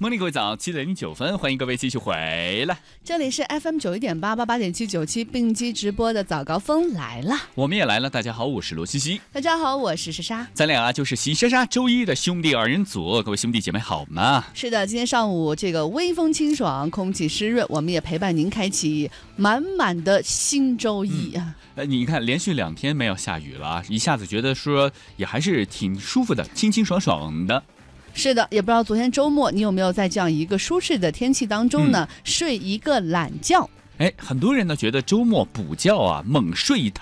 梦里各位早，7:09，欢迎各位继续回来。 这里是 FM 91.888.797并机直播的早高峰来了， 我们也来了。大家好，我是罗西西。 大家好，我是莎莎。 咱俩就是喜莎莎周一的兄弟二人组，各位兄弟姐妹好吗？ 是的，今天上午这个微风清爽，空气湿润，我们也陪伴您开启满满的新周一啊。 你看连续2天没有下雨了，一下子觉得说也还是挺舒服的，清清爽爽的。 是的，也不知道昨天周末你有没有在这样一个舒适的天气当中呢，睡一个懒觉。 很多人呢觉得周末补觉啊，猛睡一